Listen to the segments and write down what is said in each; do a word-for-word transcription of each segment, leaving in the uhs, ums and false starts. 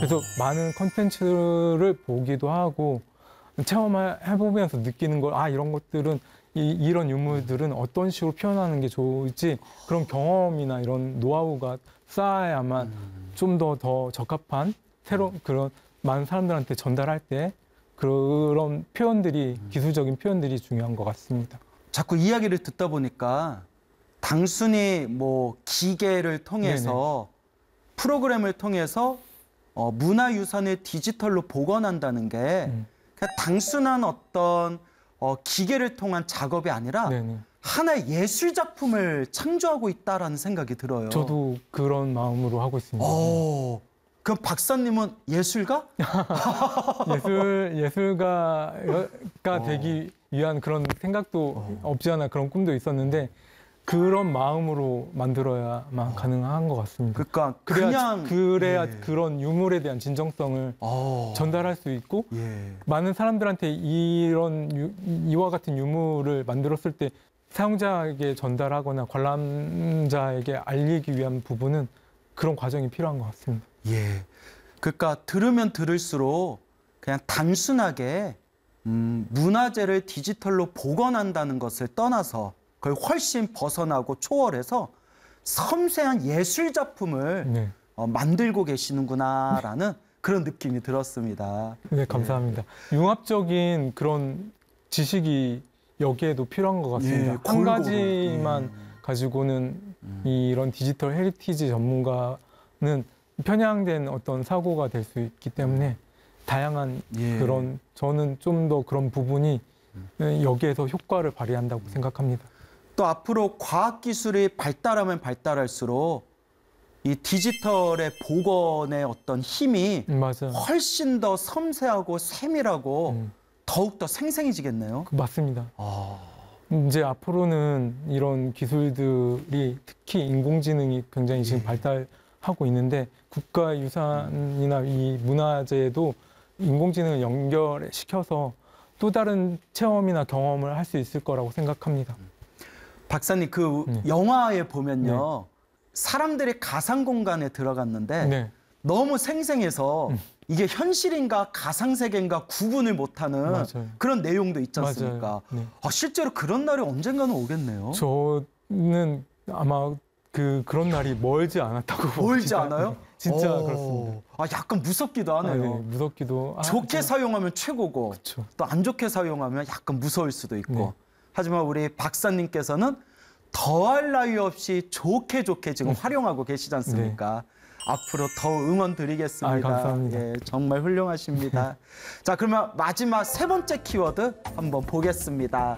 그래서 많은 콘텐츠를 보기도 하고 체험해보면서 느끼는 걸, 아, 이런 것들은, 이, 이런 유물들은 어떤 식으로 표현하는 게 좋을지 그런 경험이나 이런 노하우가 쌓아야만 음. 좀 더 더 적합한 새로운 그런 많은 사람들한테 전달할 때 그런 표현들이, 기술적인 표현들이 중요한 것 같습니다. 자꾸 이야기를 듣다 보니까 단순히 뭐 기계를 통해서 네네. 프로그램을 통해서 어, 문화유산을 디지털로 복원한다는 게 음. 그냥 단순한 어떤 어, 기계를 통한 작업이 아니라 네네. 하나의 예술 작품을 창조하고 있다라는 생각이 들어요. 저도 그런 마음으로 하고 있습니다. 오, 그럼 박사님은 예술가? 예술, 예술가가 되기 위한 그런 생각도 어. 없지 않아 그런 꿈도 있었는데 그런 마음으로 만들어야만 어. 가능한 것 같습니다. 그러니까 그래야, 그냥 그래야 예. 그런 유물에 대한 진정성을 어. 전달할 수 있고 예. 많은 사람들한테 이런 유, 이와 같은 유물을 만들었을 때 사용자에게 전달하거나 관람자에게 알리기 위한 부분은 그런 과정이 필요한 것 같습니다. 예. 그러니까 들으면 들을수록 그냥 단순하게 음, 문화재를 디지털로 복원한다는 것을 떠나서 그걸 훨씬 벗어나고 초월해서 섬세한 예술 작품을 네. 어, 만들고 계시는구나라는 네. 그런 느낌이 들었습니다. 네, 감사합니다. 예. 융합적인 그런 지식이 여기에도 필요한 것 같습니다. 예, 한 가지만 음. 가지고는 음. 이런 디지털 헤리티지 전문가는 편향된 어떤 사고가 될 수 있기 때문에 다양한 예. 그런 저는 좀 더 그런 부분이 음. 여기에서 효과를 발휘한다고 음. 생각합니다. 또 앞으로 과학기술이 발달하면 발달할수록 이 디지털의 복원의 어떤 힘이 맞아요. 훨씬 더 섬세하고 세밀하고 음. 더욱더 생생해지겠네요. 맞습니다. 아... 이제 앞으로는 이런 기술들이 특히 인공지능이 굉장히 지금 예. 발달하고 있는데 국가유산이나 이 문화재도 인공지능을 연결시켜서 또 다른 체험이나 경험을 할 수 있을 거라고 생각합니다. 박사님, 그 네. 영화에 보면요. 네. 사람들이 가상 공간에 들어갔는데 네. 너무 생생해서 음. 이게 현실인가 가상세계인가 구분을 못하는 맞아요. 그런 내용도 있지 않습니까? 네. 아, 실제로 그런 날이 언젠가는 오겠네요. 저는 아마 그, 그런 날이 멀지 않았다고 멀지 않아요? 진짜 오. 그렇습니다. 아, 약간 무섭기도 하네요. 아, 네, 무섭기도. 좋게 아, 사용하면 최고고 또 안 좋게 사용하면 약간 무서울 수도 있고. 네. 하지만 우리 박사님께서는 더할 나위 없이 좋게 좋게 지금 네. 활용하고 계시지 않습니까? 네. 앞으로 더 응원 드리겠습니다. 아, 감사합니다. 예, 정말 훌륭하십니다. 자, 그러면 마지막 세 번째 키워드 한번 보겠습니다.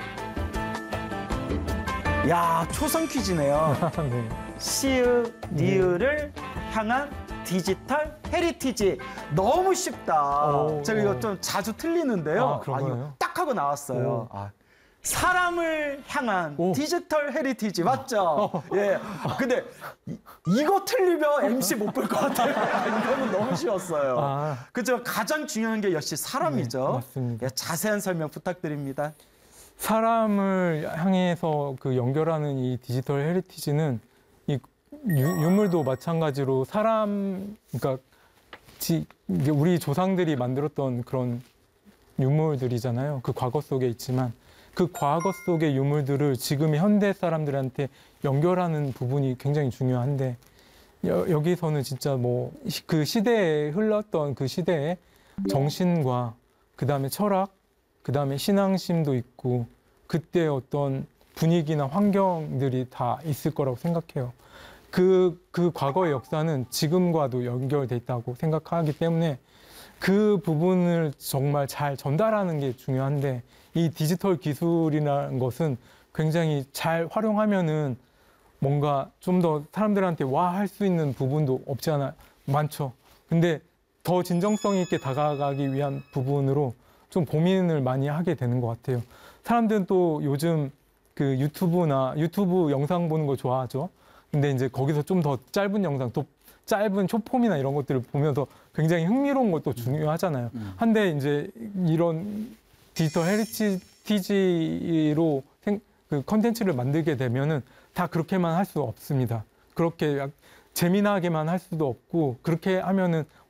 야, 초성 퀴즈네요. 네. 시으, 니으를 네. 향한 디지털 헤리티지. 너무 쉽다. 오, 제가 이거 좀 자주 틀리는데요. 아, 아, 이거 딱 하고 나왔어요. 아, 사람을 향한 오. 디지털 헤리티지 맞죠? 어. 예. 근데 이, 이거 틀리면 엠씨 못 볼 것 같아요. 이거는 너무 쉬웠어요. 아. 그죠? 가장 중요한 게 역시 사람이죠. 네, 맞습니다. 예, 자세한 설명 부탁드립니다. 사람을 향해서 그 연결하는 이 디지털 헤리티지는 이 유, 유물도 마찬가지로 사람, 그러니까 지, 우리 조상들이 만들었던 그런 유물들이잖아요. 그 과거 속에 있지만 그 과거 속의 유물들을 지금의 현대 사람들한테 연결하는 부분이 굉장히 중요한데 여, 여기서는 진짜 뭐 그 시대에 흘렀던 그 시대의 정신과 그 다음에 철학, 그 다음에 신앙심도 있고 그때 어떤 분위기나 환경들이 다 있을 거라고 생각해요. 그, 그 과거의 역사는 지금과도 연결돼 있다고 생각하기 때문에 그 부분을 정말 잘 전달하는 게 중요한데 이 디지털 기술이라는 것은 굉장히 잘 활용하면은 뭔가 좀 더 사람들한테 와 할 수 있는 부분도 없지 않아 많죠. 근데 더 진정성 있게 다가가기 위한 부분으로 좀 고민을 많이 하게 되는 것 같아요. 사람들은 또 요즘 그 유튜브나 유튜브 영상 보는 거 좋아하죠. 근데 이제 거기서 좀 더 짧은 영상, 또 짧은 쇼폼이나 이런 것들을 보면서 굉장히 흥미로운 것도 중요하잖아요. 음. 한데 이제 이런 디지털 헤리티지로 그 컨텐츠를 만들게 되면은 다 그렇게만 할 수 없습니다. 그렇게 재미나게만 할 수도 없고 그렇게 하면은